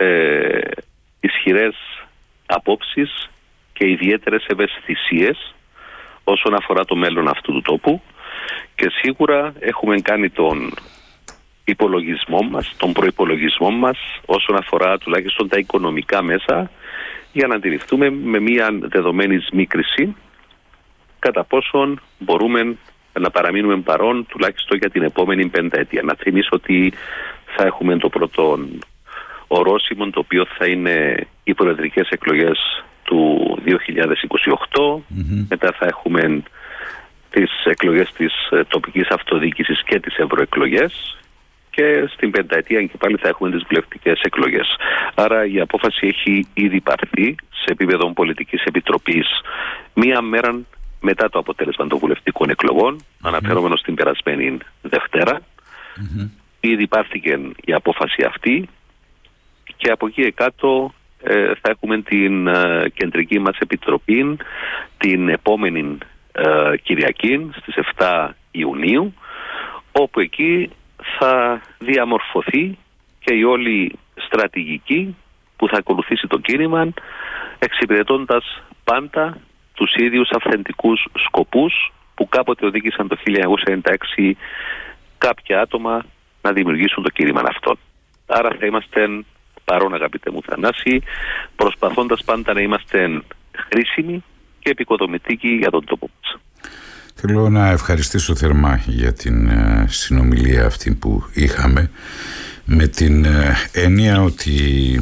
ισχυρές απόψεις και ιδιαίτερες ευαισθησίες όσον αφορά το μέλλον αυτού του τόπου, και σίγουρα έχουμε κάνει τον υπολογισμό μας, τον προϋπολογισμό μας όσον αφορά τουλάχιστον τα οικονομικά μέσα, για να αντιληφθούμε με μια δεδομένη σμίκριση κατά πόσον μπορούμε να παραμείνουμε παρόν τουλάχιστον για την επόμενη πενταετία. Να θυμίσω ότι θα έχουμε το πρώτο ορόσημο, το οποίο θα είναι οι προεδρικές εκλογές του 2028. Μετά θα έχουμε τις εκλογές της τοπικής αυτοδιοίκησης και τις ευρωεκλογές, και στην πενταετία και πάλι θα έχουμε τις βουλευτικές εκλογές. Άρα η απόφαση έχει ήδη πάρθει σε επίπεδο πολιτικής επιτροπής μία μέρα μετά το αποτέλεσμα των βουλευτικών εκλογών, αναφερόμενο στην περασμένη Δευτέρα. Ήδη πάρθηκε η απόφαση αυτή, και από εκεί κάτω θα έχουμε την κεντρική μας επιτροπή την επόμενη Κυριακή στις 7 Ιουνίου, όπου εκεί θα διαμορφωθεί και η όλη στρατηγική που θα ακολουθήσει το κίνημα, εξυπηρετώντας πάντα τους ίδιους αυθεντικούς σκοπούς που κάποτε οδήγησαν το 1996 κάποια άτομα να δημιουργήσουν το κίνημα αυτό. Άρα θα είμαστε παρόν, αγαπητέ μου Θανάση, προσπαθώντας πάντα να είμαστε χρήσιμοι και επικοδομητικοί για τον τόπο μας. Θέλω να ευχαριστήσω θερμά για την συνομιλία αυτή που είχαμε, με την έννοια ότι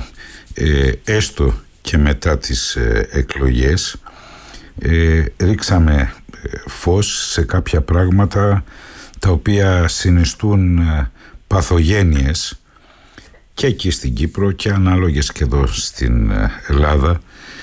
έστω και μετά τις εκλογές ρίξαμε φως σε κάποια πράγματα τα οποία συνιστούν παθογένειες και εκεί στην Κύπρο και ανάλογες και εδώ στην Ελλάδα,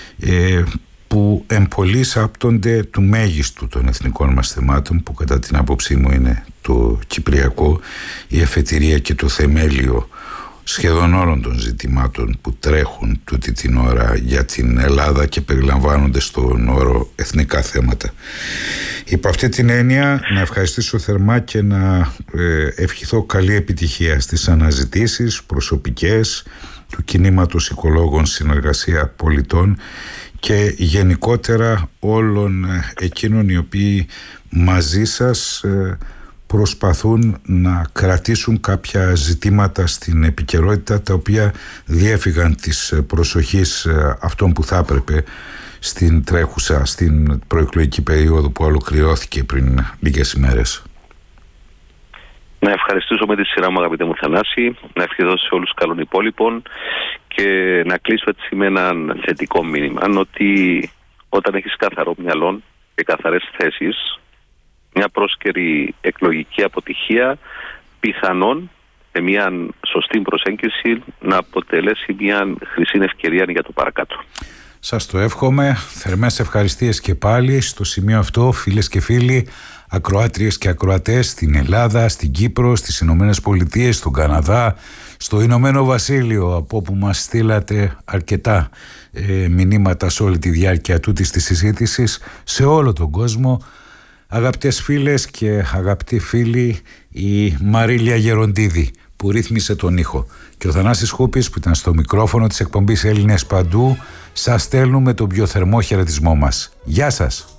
που εμπολείς άπτονται του μέγιστου των εθνικών μας θεμάτων, που κατά την άποψή μου είναι το κυπριακό, η εφετηρία και το θεμέλιο σχεδόν όλων των ζητημάτων που τρέχουν τούτη την ώρα για την Ελλάδα και περιλαμβάνονται στον όρο εθνικά θέματα. Υπ' αυτή την έννοια να ευχαριστήσω θερμά και να ευχηθώ καλή επιτυχία στις αναζητήσεις προσωπικές του κινήματος Οικολόγων Συνεργασία Πολιτών και γενικότερα όλων εκείνων οι οποίοι μαζί σας προσπαθούν να κρατήσουν κάποια ζητήματα στην επικαιρότητα, τα οποία διέφυγαν της προσοχής αυτών που θα έπρεπε στην τρέχουσα, στην προεκλογική περίοδο που ολοκληρώθηκε πριν λίγες ημέρες. Να ευχαριστήσω με τη σειρά μου, αγαπητέ μου Θανάση, να ευχηθώ σε όλους καλών υπόλοιπων και να κλείσω έτσι με ένα θετικό μήνυμα, ότι όταν έχεις καθαρό μυαλό και καθαρές θέσεις, μια πρόσκαιρη εκλογική αποτυχία πιθανόν με μια σωστή προσέγγιση να αποτελέσει μια χρυσή ευκαιρία για το παρακάτω. Σας το εύχομαι. Θερμές ευχαριστίες και πάλι στο σημείο αυτό, φίλες και φίλοι, ακροάτριες και ακροατές στην Ελλάδα, στην Κύπρο, στις Ηνωμένες Πολιτείες, στον Καναδά, στο Ηνωμένο Βασίλειο, από όπου μας στείλατε αρκετά μηνύματα σε όλη τη διάρκεια τούτης της συζήτησης, σε όλο τον κόσμο. Αγαπητές φίλες και αγαπητοί φίλοι, η Μαρίλια Γεροντίδη που ρύθμισε τον ήχο και ο Θανάσης Χούπης που ήταν στο μικρόφωνο της εκπομπής Έλληνες Παντού, σας στέλνουμε τον πιο θερμό χαιρετισμό μας. Γεια σας!